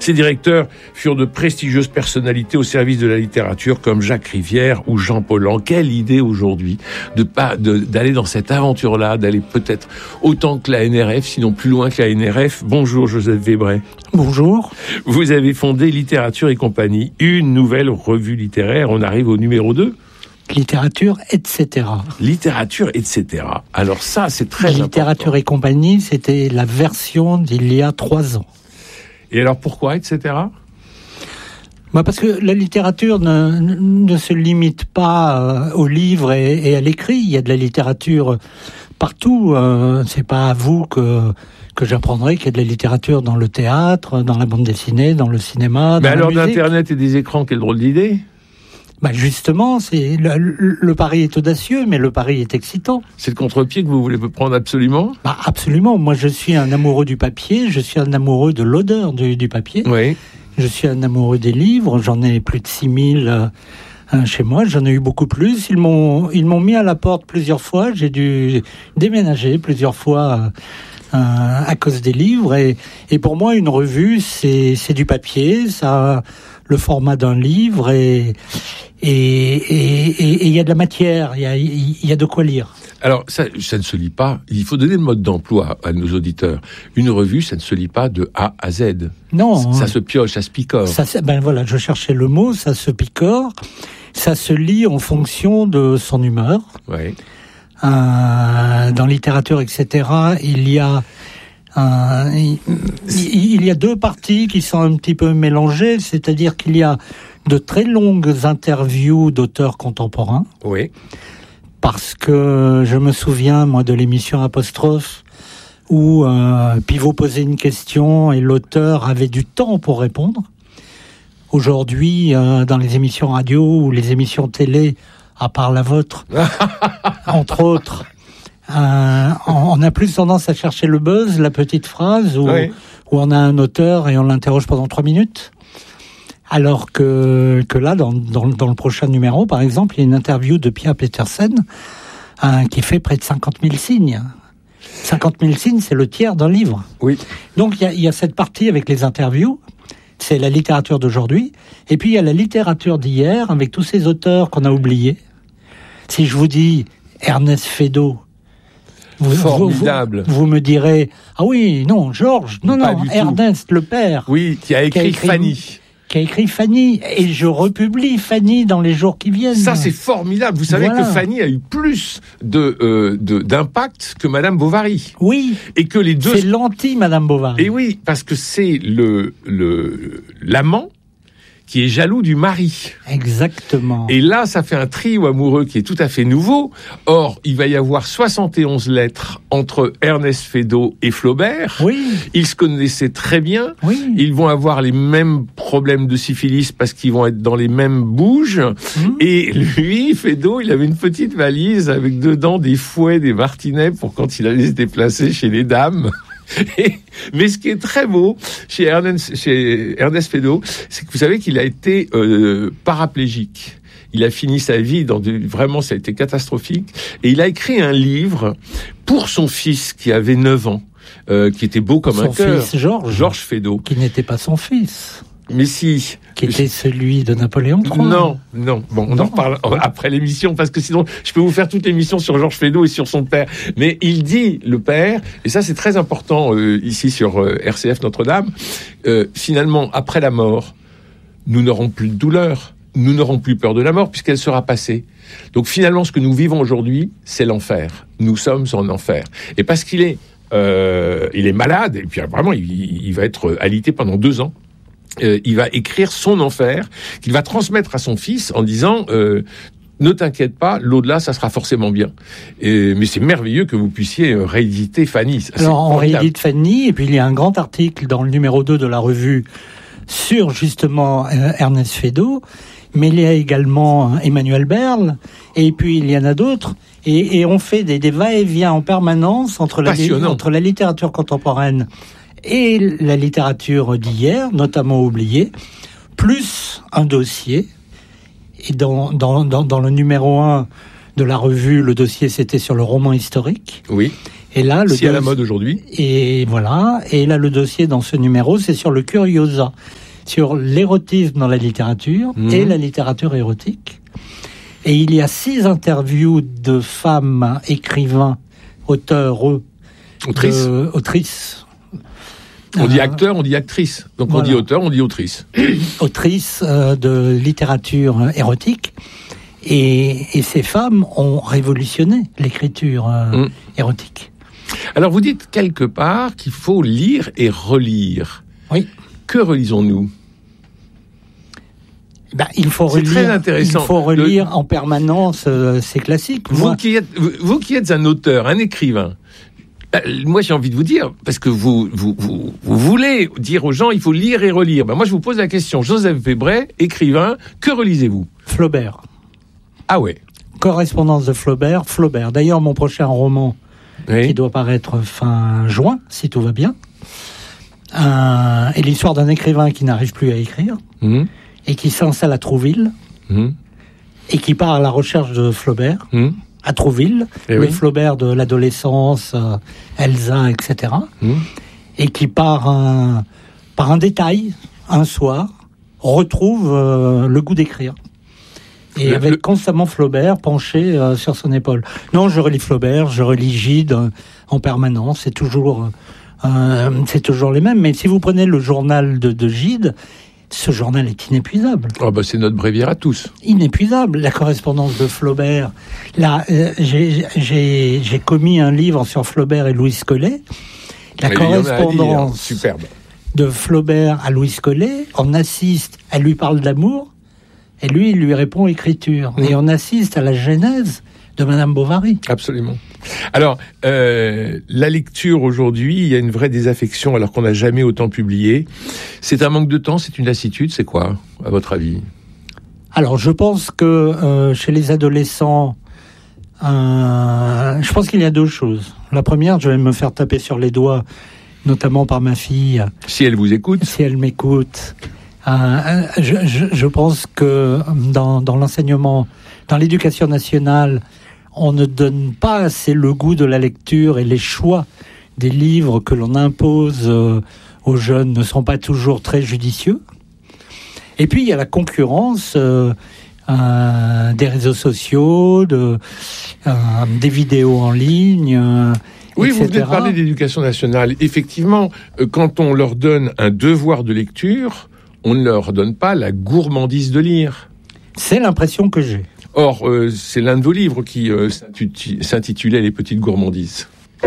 Ses directeurs furent de prestigieuses personnalités au service de la littérature comme Jacques Rivière ou Jean Paulhan. Quelle idée aujourd'hui d'aller dans cette aventure-là, d'aller peut-être autant que la NRF, sinon plus loin que la NRF. Bonjour Joseph Wébret. Bonjour. Vous avez fondé Littérature et compagnie, une nouvelle revue littéraire. On arrive au numéro 2. Littérature, etc. Littérature, etc. Alors ça, c'est très important. Littérature et compagnie, c'était la version d'il y a 3 ans. Et alors pourquoi, etc. Parce que la littérature ne se limite pas au livre et à l'écrit. Il y a de la littérature partout. C'est pas à vous que j'apprendrai qu'il y a de la littérature dans le théâtre, dans la bande dessinée, dans le cinéma, dans la musique. Mais alors d'Internet et des écrans, quelle drôle d'idée. Justement, c'est le pari est audacieux, mais le pari est excitant. C'est le contre-pied que vous voulez prendre absolument ? Absolument. Moi, je suis un amoureux du papier, je suis un amoureux de l'odeur du papier. Oui. Je suis un amoureux des livres, j'en ai plus de 6000 chez moi, j'en ai eu beaucoup plus. Ils m'ont mis à la porte plusieurs fois, j'ai dû déménager plusieurs fois à cause des livres. Et pour moi, une revue, c'est du papier, ça a le format d'un livre et il y a de la matière, il y a de quoi lire. Alors, ça ne se lit pas. Il faut donner le mode d'emploi à nos auditeurs. Une revue, ça ne se lit pas de A à Z. Non. Ça se pioche, ça se picore. Je cherchais le mot, ça se picore. Ça se lit en fonction de son humeur. Oui. Dans littérature, etc., il y a 2 parties qui sont un petit peu mélangées, c'est-à-dire qu'il y a de très longues interviews d'auteurs contemporains. Oui. Parce que je me souviens, moi, de l'émission Apostrophe, où Pivot posait une question et l'auteur avait du temps pour répondre. Aujourd'hui, dans les émissions radio ou les émissions télé, à part la vôtre, entre autres, on a plus tendance à chercher le buzz, la petite phrase, où on a un auteur et on l'interroge pendant 3 minutes. Alors que là, dans le prochain numéro, par exemple, il y a une interview de Pia Petersen qui fait près de 50 000 signes. 50 000 signes, c'est le tiers d'un livre. Oui. Donc il y a cette partie avec les interviews, c'est la littérature d'aujourd'hui, et puis il y a la littérature d'hier avec tous ces auteurs qu'on a oubliés. Si je vous dis Ernest Feydeau, formidable. Vous me direz, ah oui, non, Georges, non, Ernest, le père. Oui, qui a écrit Fanny. Qui a écrit Fanny, et je republie Fanny dans les jours qui viennent. Ça, c'est formidable. Vous savez que Fanny a eu plus d'impact que Madame Bovary. Oui. Et que les deux. C'est l'anti-Madame Bovary. Et oui, parce que c'est l'amant qui est jaloux du mari. Exactement. Et là, ça fait un trio amoureux qui est tout à fait nouveau. Or, il va y avoir 71 lettres entre Ernest Feydeau et Flaubert. Oui. Ils se connaissaient très bien. Oui. Ils vont avoir les mêmes problèmes de syphilis parce qu'ils vont être dans les mêmes bouges. Et lui, Feydeau, il avait une petite valise avec dedans des fouets, des martinets pour quand il allait se déplacer chez les dames. Mais ce qui est très beau chez Ernest Feydeau, c'est que vous savez qu'il a été paraplégique. Il a fini sa vie vraiment, ça a été catastrophique. Et il a écrit un livre pour son fils qui avait 9 ans, qui était beau comme un cœur. Son fils Georges Feydeau. Qui n'était pas son fils. Mais si. Qui était celui de Napoléon III. Non. Bon, on en reparle après l'émission, parce que sinon, je peux vous faire toute l'émission sur Georges Feydeau et sur son père. Mais il dit, le père, et ça c'est très important ici sur RCF Notre-Dame, finalement, après la mort, nous n'aurons plus de douleur, nous n'aurons plus peur de la mort, puisqu'elle sera passée. Donc finalement, ce que nous vivons aujourd'hui, c'est l'enfer. Nous sommes en enfer. Et parce qu'il est malade, et puis vraiment, il va être alité pendant 2 ans. Il va écrire son enfer, qu'il va transmettre à son fils en disant ne t'inquiète pas, l'au-delà, ça sera forcément bien. Mais c'est merveilleux que vous puissiez rééditer Fanny. Ça, alors, on réédite Fanny, et puis il y a un grand article dans le numéro 2 de la revue sur, justement, Ernest Feydeau, mais il y a également Emmanuel Berle, et puis il y en a d'autres, et on fait des va-et-vient en permanence entre la littérature contemporaine et la littérature d'hier, notamment oubliée, plus un dossier. Et dans le numéro 1 de la revue, le dossier, c'était sur le roman historique. Oui. Et là, à la mode aujourd'hui. Et voilà. Et là, le dossier dans ce numéro, c'est sur le curiosa, sur l'érotisme dans la littérature et la littérature érotique. Et il y a 6 interviews de femmes écrivains, auteurs, autrices. On dit acteur, on dit actrice. Donc voilà. On dit auteur, on dit autrice. Autrice de littérature érotique. Et ces femmes ont révolutionné l'écriture érotique. Alors vous dites quelque part qu'il faut lire et relire. Oui. Que relisons-nous ? Il faut relire. C'est très intéressant. Il faut relire en permanence ces classiques. Vous qui êtes un auteur, un écrivain, moi j'ai envie de vous dire, parce que vous voulez dire aux gens il faut lire et relire. Moi je vous pose la question, Joseph Webray, écrivain, que relisez-vous ? Flaubert. Ah ouais. Correspondance de Flaubert. D'ailleurs mon prochain roman, qui doit paraître fin juin, si tout va bien, est l'histoire d'un écrivain qui n'arrive plus à écrire. Et qui s'installe à Trouville, et qui part à la recherche de Flaubert, à Trouville, Flaubert de l'adolescence, Elsa, etc., et qui par un détail, un soir, retrouve le goût d'écrire. Et avec constamment Flaubert penché sur son épaule. Non, je relis Flaubert, je relis Gide en permanence, c'est toujours les mêmes. Mais si vous prenez le journal de Gide, ce journal est inépuisable. C'est notre bréviaire à tous. Inépuisable. La correspondance de Flaubert. Là, j'ai commis un livre sur Flaubert et Louis Collet. La correspondance superbe de Flaubert à Louis Collet. On assiste, elle lui parle d'amour, et lui, il lui répond écriture. Et on assiste à la genèse de Madame Bovary. Absolument. Alors, la lecture aujourd'hui, il y a une vraie désaffection alors qu'on n'a jamais autant publié. C'est un manque de temps, c'est une lassitude, c'est quoi, à votre avis ? Alors, je pense que chez les adolescents, je pense qu'il y a 2 choses. La première, je vais me faire taper sur les doigts, notamment par ma fille. Si elle vous écoute ? Si elle m'écoute. Je pense que dans l'enseignement, dans l'éducation nationale, on ne donne pas assez le goût de la lecture et les choix des livres que l'on impose aux jeunes ne sont pas toujours très judicieux. Et puis il y a la concurrence des réseaux sociaux, des vidéos en ligne, oui, etc. Vous venez de parler d'éducation nationale. Effectivement, quand on leur donne un devoir de lecture, on ne leur donne pas la gourmandise de lire. C'est l'impression que j'ai. Or, c'est l'un de vos livres qui s'intitulait « Les petites gourmandises ».